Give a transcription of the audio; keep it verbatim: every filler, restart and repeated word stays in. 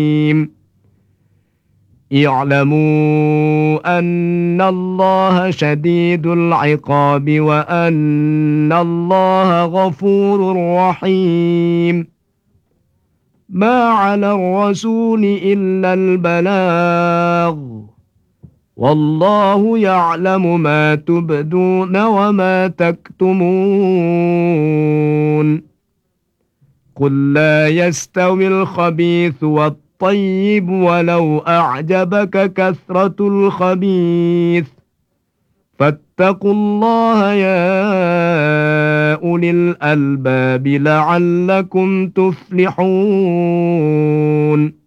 اعلموا أن الله شديد العقاب وأن الله غفور رحيم. ما على الرسول إلا البلاغ، والله يعلم ما تبدون وما تكتمون. قل لا يستوي الخبيث والطيب ولو أعجبك كثرة الخبيث، فاتقوا الله يا أولي الألباب لعلكم تفلحون.